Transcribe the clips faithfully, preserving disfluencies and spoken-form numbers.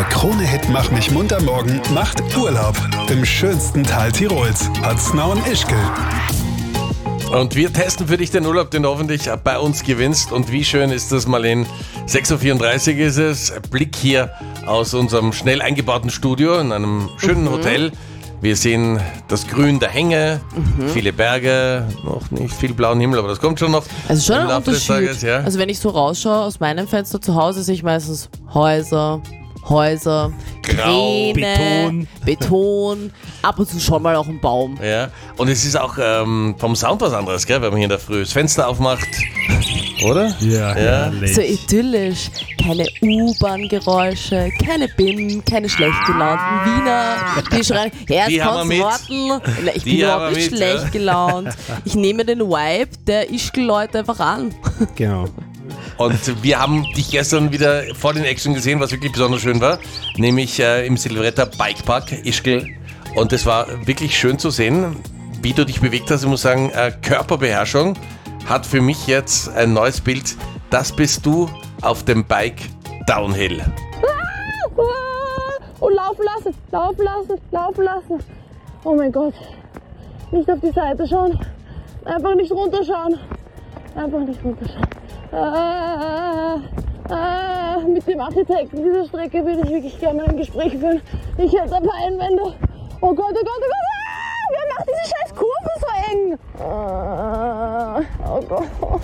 Krone-Hit Mach mich munter morgen macht Urlaub im schönsten Teil Tirols, Paznaun-Ischgl. Und wir testen für dich den Urlaub, den du hoffentlich bei uns gewinnst. Und wie schön ist das, Marlene? sechs Uhr vierunddreißig ist es. Blick hier aus unserem schnell eingebauten Studio in einem schönen mhm. Hotel. Wir sehen das Grün der Hänge, mhm. viele Berge, noch nicht viel blauen Himmel, aber das kommt schon noch. Also schon ein Unterschied. Tages, ja. Also wenn ich so rausschaue aus meinem Fenster zu Hause, sehe ich meistens Häuser, Häuser, Grau, Kräne, Beton. Beton, ab und zu schon mal auch ein Baum. Ja, und es ist auch ähm, vom Sound was anderes, gell, wenn man hier in der Früh das Fenster aufmacht, oder? Ja, ja. So idyllisch. Keine U-Bahn-Geräusche, keine B I M, keine schlecht gelaunten Wiener, die schreien, die jetzt kannst du warten. Ich die bin überhaupt nicht mit, schlecht ja. gelaunt. Ich nehme den Vibe der Ischgl-Leute einfach an. Genau. Und wir haben dich gestern wieder vor den Action gesehen, was wirklich besonders schön war, nämlich äh, im Silvretta Bikepark Ischgl. Und es war wirklich schön zu sehen, wie du dich bewegt hast. Ich muss sagen, äh, Körperbeherrschung hat für mich jetzt ein neues Bild. Das bist du auf dem Bike Downhill. Und laufen lassen, laufen lassen, laufen lassen. Oh mein Gott. Nicht auf die Seite schauen. Einfach nicht runterschauen. Einfach nicht runterschauen. Ah, ah, mit dem Architekten dieser Strecke würde ich wirklich gerne ein Gespräch führen. Ich hätte ein paar Einwände. Oh Gott, oh Gott, oh Gott. Ah, wer macht diese scheiß Kurve so eng? Ah, oh Gott.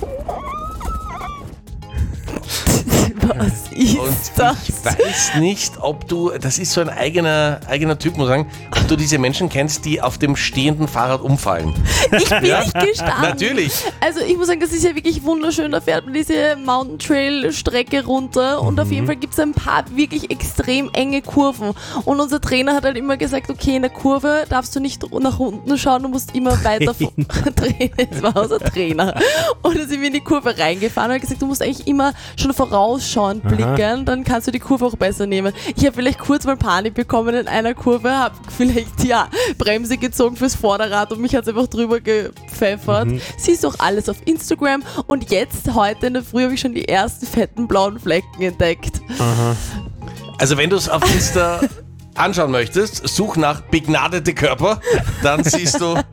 Was ist Und das? ich weiß nicht, ob du, das ist so ein eigener, eigener Typ, muss ich sagen, ob du diese Menschen kennst, die auf dem stehenden Fahrrad umfallen. Ich bin Ja? nicht gestanden. Natürlich. Also ich muss sagen, das ist ja wirklich wunderschön. Da fährt man diese Mountain Trail Strecke runter und mhm. auf jeden Fall gibt es ein paar wirklich extrem enge Kurven. Und unser Trainer hat halt immer gesagt, okay, in der Kurve darfst du nicht nach unten schauen, du musst immer weiter drehen. Das war unser Trainer. Und dann sind wir in die Kurve reingefahren und hat gesagt, du musst eigentlich immer schon vorausschauend blicken, dann kannst du die Kurve auch besser nehmen. Ich habe vielleicht kurz mal Panik bekommen in einer Kurve, habe vielleicht ja Bremse gezogen fürs Vorderrad und mich hat es einfach drüber gepfeffert. Mhm. Siehst du auch alles auf Instagram und jetzt, heute in der Früh, habe ich schon die ersten fetten blauen Flecken entdeckt. Aha. Also wenn du es auf Insta anschauen möchtest, such nach begnadete Körper, dann siehst du